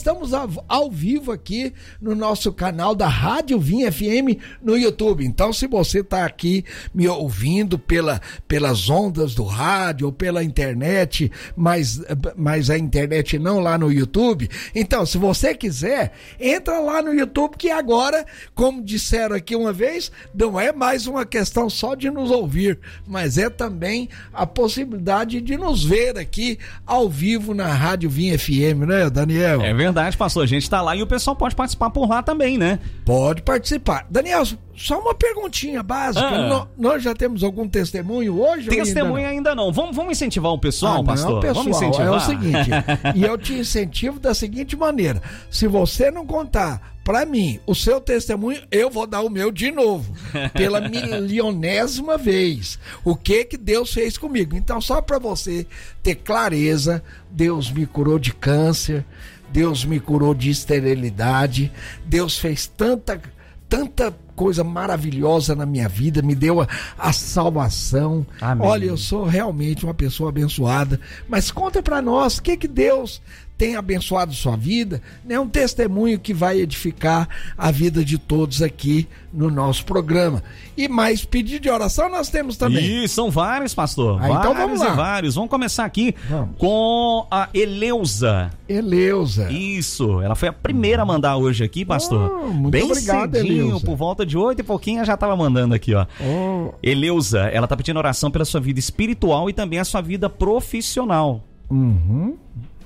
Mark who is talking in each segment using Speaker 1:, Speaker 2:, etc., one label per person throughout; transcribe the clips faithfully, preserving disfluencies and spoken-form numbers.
Speaker 1: estamos ao, ao vivo aqui no nosso canal da Rádio Vinha F M no YouTube. Então, se você está aqui me ouvindo pela, pelas ondas do rádio ou pela internet, mas, mas a internet não lá no YouTube, então, se você quiser, entra lá no YouTube, que agora, como disseram aqui uma vez, não é mais uma questão só de nos ouvir, mas é também a possibilidade de nos ver aqui ao vivo na Rádio Vinha F M, né, Daniel?
Speaker 2: É verdade, pastor, a gente tá lá e o pessoal pode participar por lá também, né?
Speaker 1: Pode participar. Daniel, só uma perguntinha básica, ah. no, nós já temos algum testemunho hoje?
Speaker 2: Testemunho ainda não? ainda não, vamos, vamos incentivar o pessoal, ah, pastor?
Speaker 1: Não, pessoal,
Speaker 2: vamos incentivar.
Speaker 1: É o seguinte, e eu te incentivo da seguinte maneira, se você não contar pra mim o seu testemunho, eu vou dar o meu de novo, pela milionésima vez, o que que Deus fez comigo. Então, só pra você ter clareza, Deus me curou de câncer, Deus me curou de esterilidade, Deus fez tanta, tanta coisa maravilhosa na minha vida, me deu a, a salvação. Amém. Olha, eu sou realmente uma pessoa abençoada, mas conta pra nós, o que que Deus tem abençoado sua vida, né? Um testemunho que vai edificar a vida de todos aqui no nosso programa. E mais pedido de oração nós temos também.
Speaker 2: E são vários, pastor.
Speaker 1: Ah,
Speaker 2: vários
Speaker 1: então vamos lá.
Speaker 2: E vários. Vamos começar aqui vamos. com a Eleusa.
Speaker 1: Eleusa.
Speaker 2: Isso, ela foi a primeira a mandar hoje aqui, pastor.
Speaker 1: Oh, muito
Speaker 2: Bem
Speaker 1: obrigado,
Speaker 2: cedinho,
Speaker 1: Eleusa.
Speaker 2: por volta de oito e pouquinho, já estava mandando aqui, ó.
Speaker 1: Oh.
Speaker 2: Eleusa, ela tá pedindo oração pela sua vida espiritual e também a sua vida profissional.
Speaker 1: Uhum.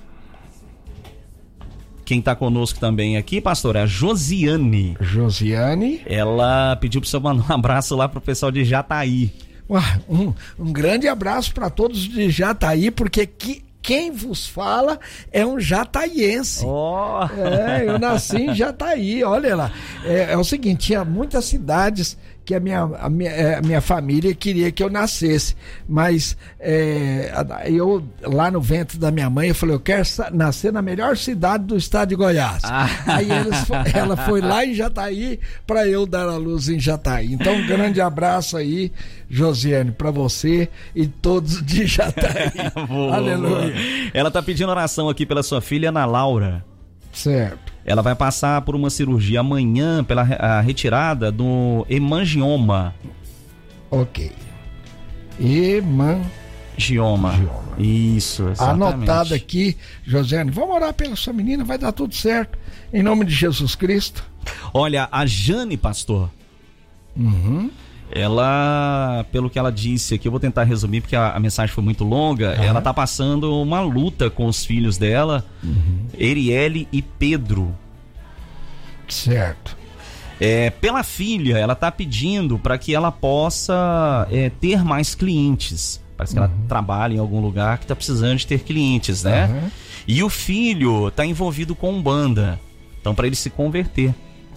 Speaker 2: Quem tá conosco também aqui, pastor, é a Josiane.
Speaker 1: Josiane.
Speaker 2: Ela pediu para você mandar um abraço lá pro pessoal de Jataí.
Speaker 1: Um, um grande abraço para todos de Jataí, porque que, quem vos fala é um jataiense.
Speaker 2: Oh.
Speaker 1: É, eu nasci em Jataí, olha lá. É, é o seguinte, tinha muitas cidades que a minha, a minha, a minha família queria que eu nascesse, mas é, eu lá no ventre da minha mãe eu falei, eu quero nascer na melhor cidade do estado de Goiás. Ah. Aí eles, ela foi lá em Jataí para eu dar a luz em Jataí. Então um grande abraço aí, Josiane, para você e todos de Jataí. Aleluia.
Speaker 2: Ela tá pedindo oração aqui pela sua filha Ana Laura.
Speaker 1: Certo.
Speaker 2: Ela vai passar por uma cirurgia amanhã pela a retirada do hemangioma.
Speaker 1: Ok. Hemangioma.
Speaker 2: Gioma. Isso, exatamente.
Speaker 1: Anotado aqui, Josiane. Vamos orar pela sua menina, vai dar tudo certo. Em nome de Jesus Cristo.
Speaker 2: Olha, a Jane, pastor.
Speaker 1: Uhum.
Speaker 2: Ela, pelo que ela disse aqui, eu vou tentar resumir porque a, a mensagem foi muito longa. Uhum. Ela tá passando uma luta com os filhos dela, uhum. Eriele e Pedro.
Speaker 1: Certo.
Speaker 2: É, pela filha, ela tá pedindo para que ela possa é, ter mais clientes. Parece que uhum. ela trabalha em algum lugar que tá precisando de ter clientes, né? Uhum. E o filho tá envolvido com banda. Então, para ele se converter.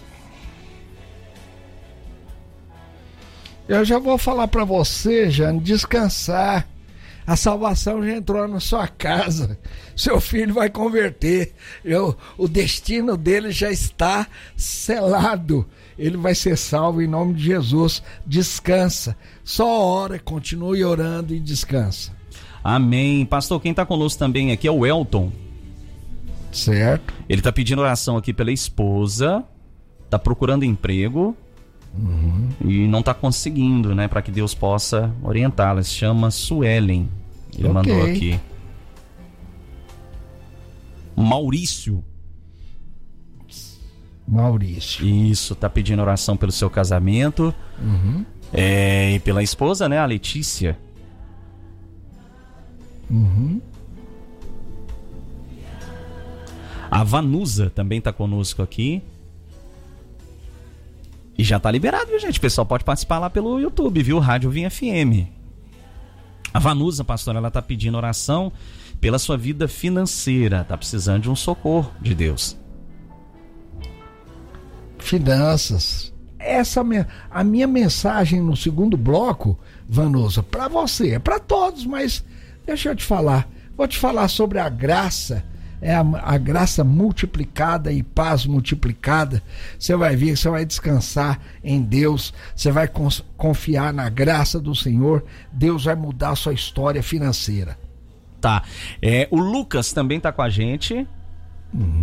Speaker 1: Eu já vou falar para você, Jane, descansar. A salvação já entrou na sua casa. Seu filho vai converter. Eu, o destino dele já está selado. Ele vai ser salvo em nome de Jesus. Descansa. Só ora, continue orando e descansa.
Speaker 2: Amém. Pastor, quem está conosco também aqui é o Elton.
Speaker 1: Certo.
Speaker 2: Ele está pedindo oração aqui pela esposa. Está procurando emprego. Uhum. E não está conseguindo, né? Para que Deus possa orientá-la. Se chama Suelen. Ele okay. mandou aqui. Maurício.
Speaker 1: Maurício.
Speaker 2: Isso, tá pedindo oração pelo seu casamento.
Speaker 1: Uhum.
Speaker 2: É, e pela esposa, né? A Letícia.
Speaker 1: Uhum.
Speaker 2: A Vanusa também tá conosco aqui. E já tá liberado, viu, gente? O pessoal pode participar lá pelo YouTube, viu? Rádio Vinha F M. A Vanusa, pastora, ela tá pedindo oração pela sua vida financeira. Tá precisando de um socorro de Deus.
Speaker 1: Finanças. Essa a minha mensagem no segundo bloco, Vanusa, para você, é para todos, mas deixa eu te falar. Vou te falar sobre a graça. É a, a graça multiplicada e paz multiplicada. Você vai ver, você vai descansar em Deus, você vai cons, confiar na graça do Senhor. Deus vai mudar a sua história financeira.
Speaker 2: Tá, é, o Lucas também tá com a gente.
Speaker 1: Uhum.